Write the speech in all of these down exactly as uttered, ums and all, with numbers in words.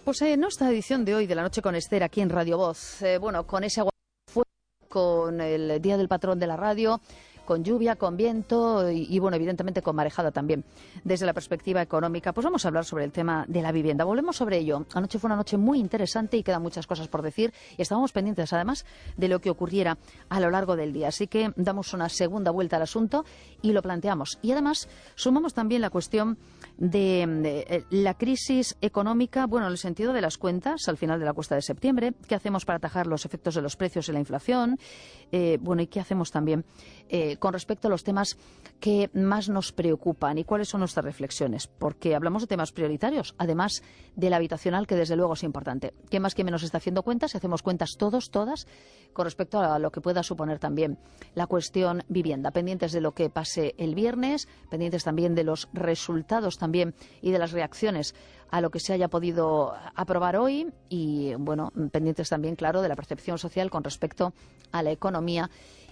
Pues en nuestra edición de hoy de La Noche con Esther aquí en Radio Voz, eh, bueno, con ese agua fuerte, con el Día del Patrón de la Radio, con lluvia, con viento y, y, bueno, evidentemente con marejada también. Desde la perspectiva económica, pues vamos a hablar sobre el tema de la vivienda. Volvemos sobre ello. Anoche fue una noche muy interesante y quedan muchas cosas por decir. Y estábamos pendientes, además, de lo que ocurriera a lo largo del día. Así que damos una segunda vuelta al asunto y lo planteamos. Y además, sumamos también la cuestión de, de la crisis económica, bueno, en el sentido de las cuentas al final de la cuesta de septiembre. ¿Qué hacemos para atajar los efectos de los precios y la inflación? Eh, bueno, ¿y qué hacemos también Eh, con respecto a los temas que más nos preocupan y cuáles son nuestras reflexiones? Porque hablamos de temas prioritarios, además del habitacional, que desde luego es importante. ¿Quién más que menos está haciendo cuentas? Si hacemos cuentas todos, todas, con respecto a lo que pueda suponer también la cuestión vivienda. Pendientes de lo que pase el viernes, pendientes también de los resultados también y de las reacciones a lo que se haya podido aprobar hoy y, bueno, pendientes también, claro, de la percepción social con respecto a la economía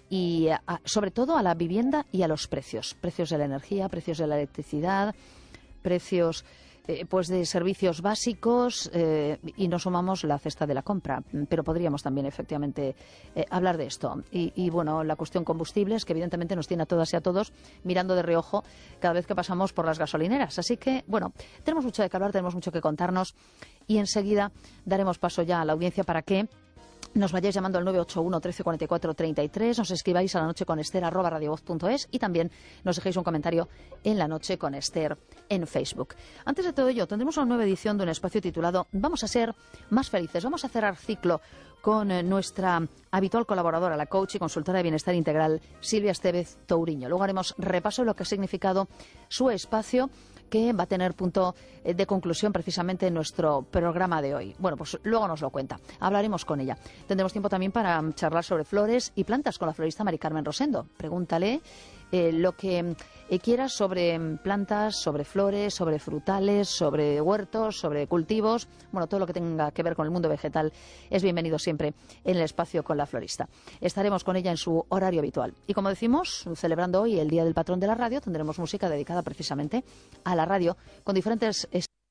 y a, sobre todo a la vivienda y a los precios, precios de la energía, precios de la electricidad, precios eh, pues de servicios básicos eh, y nos sumamos la cesta de la compra, pero podríamos también efectivamente eh, hablar de esto y, y bueno, la cuestión combustibles que evidentemente nos tiene a todas y a todos mirando de reojo cada vez que pasamos por las gasolineras, así que bueno, tenemos mucho de qué hablar, tenemos mucho que contarnos y enseguida daremos paso ya a la audiencia para que nos vayáis llamando al nueve ocho uno, trece, cuarenta y cuatro, treinta y tres, nos escribáis a la noche con Esther arroba radiovoz punto es y también nos dejéis un comentario en La Noche con Esther en Facebook. Antes de todo ello, tendremos una nueva edición de un espacio titulado Vamos a ser más felices. Vamos a cerrar ciclo con eh, nuestra habitual colaboradora, la coach y consultora de bienestar integral, Silvia Estevez Touriño. Luego haremos repaso de lo que ha significado su espacio, que va a tener punto de conclusión precisamente en nuestro programa de hoy. Bueno, pues luego nos lo cuenta. Hablaremos con ella. Tendremos tiempo también para charlar sobre flores y plantas con la florista Mari Carmen Rosendo. Pregúntale eh, lo que eh, quieras sobre plantas, sobre flores, sobre frutales, sobre huertos, sobre cultivos. Bueno, todo lo que tenga que ver con el mundo vegetal es bienvenido siempre en el espacio con la florista. Estaremos con ella en su horario habitual. Y como decimos, celebrando hoy el Día del Patrón de la Radio, tendremos música dedicada precisamente a la radio con diferentes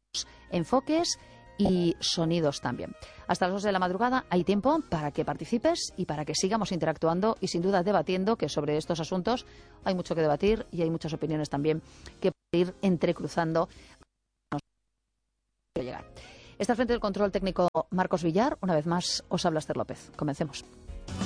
enfoques y sonidos también. Hasta las dos de la madrugada hay tiempo para que participes y para que sigamos interactuando y sin duda debatiendo, que sobre estos asuntos hay mucho que debatir y hay muchas opiniones también que ir entrecruzando. Llegar. Está al frente del control técnico Marcos Villar. Una vez más os habla Esther López. Comencemos.